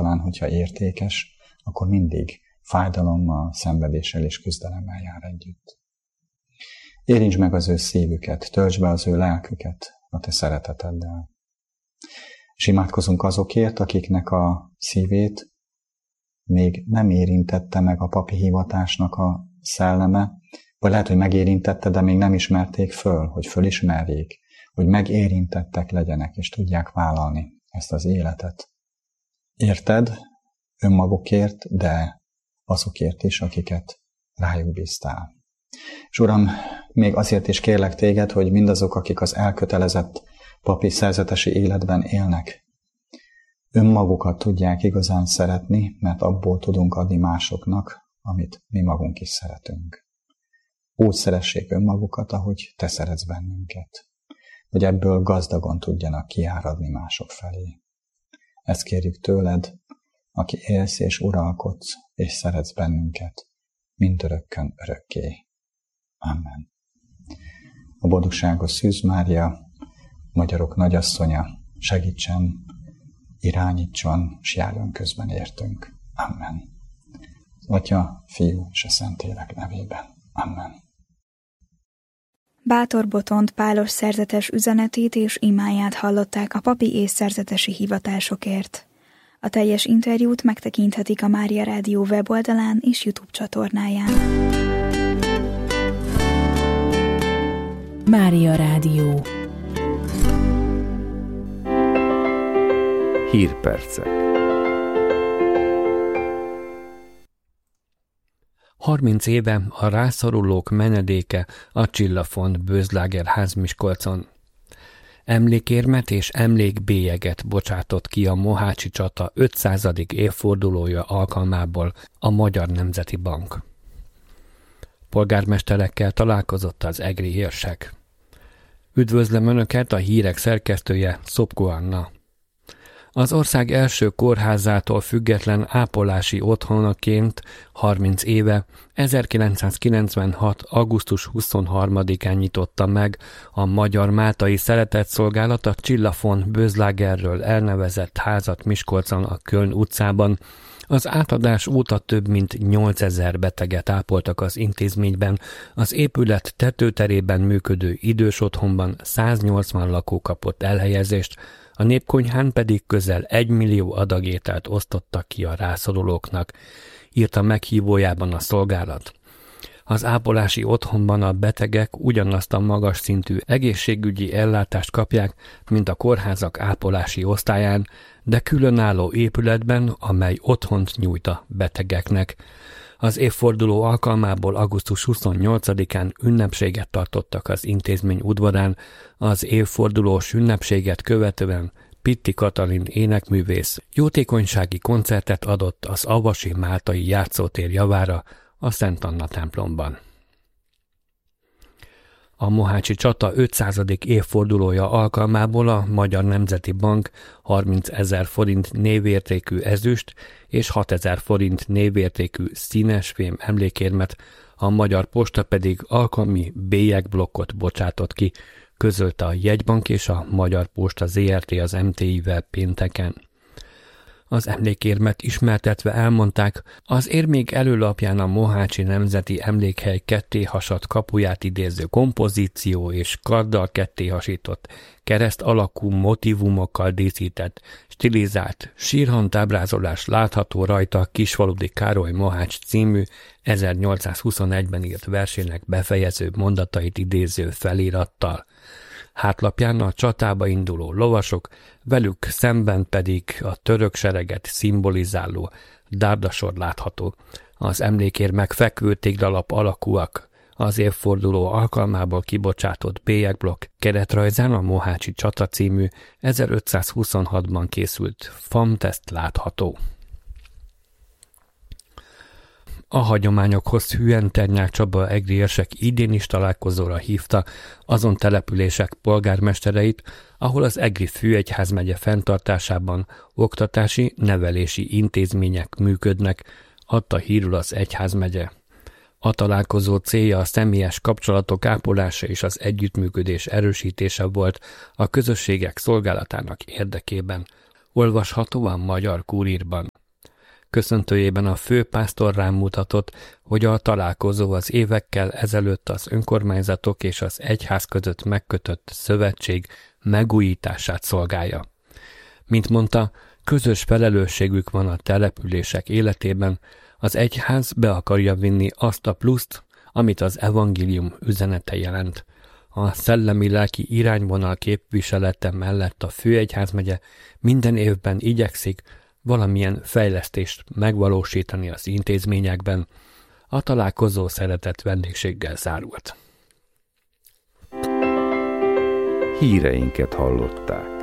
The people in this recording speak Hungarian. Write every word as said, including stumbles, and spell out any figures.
egyáltalán, hogyha értékes, akkor mindig fájdalommal, szenvedéssel és küzdelemmel jár együtt. Érintsd meg az ő szívüket, töltsd be az ő lelküket a te szereteteddel. És imádkozunk azokért, akiknek a szívét még nem érintette meg a papi hivatásnak a szelleme, vagy lehet, hogy megérintette, de még nem ismerték föl, hogy fölismerjék, hogy megérintettek legyenek, és tudják vállalni ezt az életet. Érted? Önmagukért, de azokért is, akiket rájuk bíztál. És Uram, még azért is kérlek téged, hogy mindazok, akik az elkötelezett papi szerzetesi életben élnek, önmagukat tudják igazán szeretni, mert abból tudunk adni másoknak, amit mi magunk is szeretünk. Úgy szeressék önmagukat, ahogy te szeretsz bennünket, hogy ebből gazdagon tudjanak kiáradni mások felé. Ezt kérjük tőled, aki élsz és uralkodsz, és szeretsz bennünket, mindörökkön örökké. Amen. A boldogságos Szűz Mária, magyarok nagyasszonya, segítsen, irányítson, s járjon közben értünk. Amen. Atya, Fiú és a Szentlélek nevében. Amen. Bátor Botont Pálos szerzetes üzenetét és imáját hallották a papi és szerzetesi hivatásokért. A teljes interjút megtekinthetik a Mária Rádió weboldalán és YouTube csatornáján. Mária Rádió. Hírpercek. harminc éve a rászorulók menedéke a Csillafont Bőzlágerház Miskolcon. Emlékérmet és emlékbélyeget bocsátott ki a Mohácsi csata ötszázadik évfordulója alkalmából a Magyar Nemzeti Bank. Polgármesterekkel találkozott az egri érsek. Üdvözlöm Önöket, a hírek szerkesztője, Szopko Anna. Az ország első kórházától független ápolási otthonaként harminc éve, ezerkilencszázkilencvenhat. augusztus huszonharmadikán nyitotta meg a Magyar Máltai Szeretetszolgálat a Csillafont Bőzlágerről elnevezett házat Miskolcon a Köln utcában. Az átadás óta több mint nyolcezer beteget ápoltak az intézményben, az épület tetőterében működő idős otthonban száznyolcvan lakó kapott elhelyezést, a népkonyhán pedig közel egy millió adag ételt osztottak ki a rászorulóknak, írta meghívójában a szolgálat. Az ápolási otthonban a betegek ugyanazt a magas szintű egészségügyi ellátást kapják, mint a kórházak ápolási osztályán, de különálló épületben, amely otthont nyújt a betegeknek. Az évforduló alkalmából augusztus huszonnyolcadikán ünnepséget tartottak az intézmény udvarán, az évfordulós ünnepséget követően Pitti Katalin énekművész jótékonysági koncertet adott az Avasi Máltai játszótér javára a Szent Anna templomban. A Mohácsi csata ötszázadik évfordulója alkalmából a Magyar Nemzeti Bank harmincezer forint névértékű ezüst és hatezer forint névértékű színesfém emlékérmet, a Magyar Posta pedig alkalmi bélyegblokkot bocsátott ki, közölte a Jegybank és a Magyar Posta zé er té az em té i-vel pénteken. Az emlékérmet ismertetve elmondták, az érmék előlapján a Mohácsi Nemzeti Emlékhely kettéhasadt kapuját idéző kompozíció és karddal kettéhasított, kereszt alakú motivumokkal díszített, stilizált sírhantábrázolás látható rajta Kisfaludi Károly Mohács című ezernyolcszázhuszonegyben írt versének befejező mondatait idéző felirattal. Hátlapján a csatába induló lovasok, velük szemben pedig a török sereget szimbolizáló dárdasor látható. Az emlékérmek fekvő téglalap alakúak, az évforduló alkalmából kibocsátott bélyegblokk keretrajzán a Mohácsi csata című ezerötszázhuszonhatban készült famteszt látható. A hagyományokhoz hűen Ternyák Csaba egri érsek idén is találkozóra hívta azon települések polgármestereit, ahol az Egri Főegyházmegye fenntartásában oktatási, nevelési intézmények működnek, adta hírül az egyházmegye. A találkozó célja a személyes kapcsolatok ápolása és az együttműködés erősítése volt a közösségek szolgálatának érdekében. Olvasható a Magyar Kúrírban. Köszöntőjében a főpásztor rámutatott, hogy a találkozó az évekkel ezelőtt az önkormányzatok és az egyház között megkötött szövetség megújítását szolgálja. Mint mondta, közös felelősségük van a települések életében, az egyház be akarja vinni azt a pluszt, amit az evangélium üzenete jelent. A szellemi-lelki irányvonal képviselete mellett a főegyházmegye minden évben igyekszik valamilyen fejlesztést megvalósítani az intézményekben. A találkozó szeretett vendégséggel zárult. Híreinket hallották.